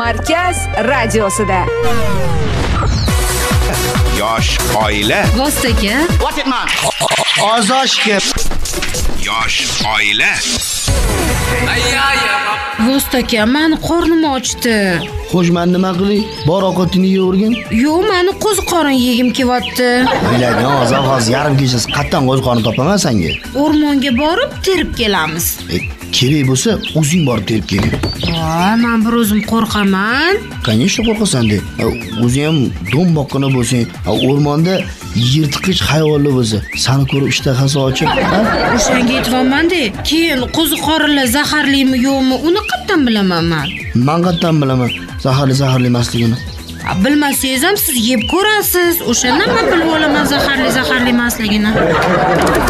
Markaz radiosida. Yosh oila. Vostaka. Ozoshga. Yosh oila. Vostaka, meni qornim ochdi. Xo'sh, men nima qilay? Bor ovqatini yevergin. Yo'q, meni qo'ziqorin yegim kelyapti. Bilagan hozir yarim kechasi qatdan qo'ziqorin topaman senga. O'rmonga borib terib kelamiz. Kerak bo'lsa, o'zing borib terib kelgin. Men bir o'zim qo'rqaman. Qancha qo'rqasan-de? O'zing ham don boqqina bo'lsang, o'rmonda yirtqich hayvonlar bo'lsa, seni ko'rib ishtahasi ochib, O'shanga aytibman-da, keyin qo'ziqorinlar zaharlimi yo'qmi, uni qatdan bilaman men. Men qatdan bilaman zaharli emasligini. Bilmasangiz ham siz yeb ko'rasiz. O'shandan men bilib olaman zaharli emasligini.